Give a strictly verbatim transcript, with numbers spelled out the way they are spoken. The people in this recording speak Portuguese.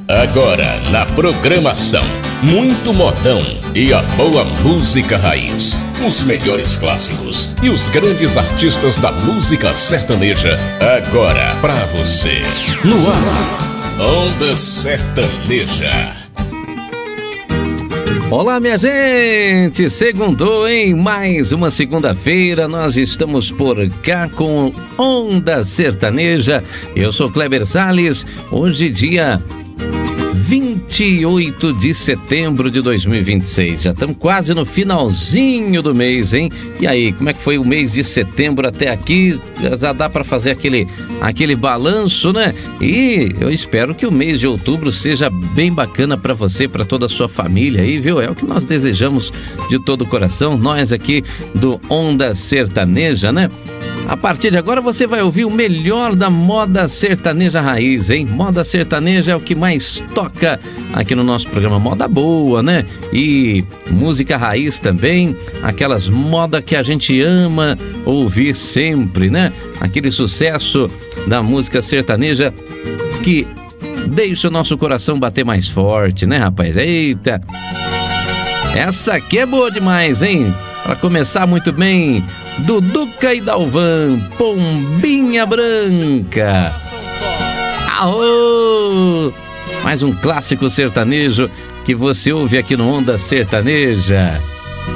Agora na programação, muito modão e a boa música raiz. Os melhores clássicos e os grandes artistas da música sertaneja. Agora pra você. No ar, Onda Sertaneja. Olá, minha gente! Segundou, hein? Mais uma segunda-feira, nós estamos por cá com Onda Sertaneja. Eu sou Kleber Salles, hoje dia vinte e oito de setembro de dois mil e vinte e seis. Já estamos quase no finalzinho do mês, hein? E aí, como é que foi o mês de setembro até aqui? Já dá para fazer aquele, aquele balanço, né? E eu espero que o mês de outubro seja bem bacana para você, para toda a sua família aí, viu? É o que nós desejamos de todo o coração, nós aqui do Onda Sertaneja, né? A partir de agora você vai ouvir o melhor da moda sertaneja raiz, hein? Moda sertaneja é o que mais toca aqui no nosso programa. Moda boa, né? E música raiz também, aquelas moda que a gente ama ouvir sempre, né? Aquele sucesso da música sertaneja que deixa o nosso coração bater mais forte, né, rapaz? Eita! Essa aqui é boa demais, hein? Para começar muito bem, Duduca e Dalvan, Pombinha Branca. Aô! Mais um clássico sertanejo que você ouve aqui no Onda Sertaneja.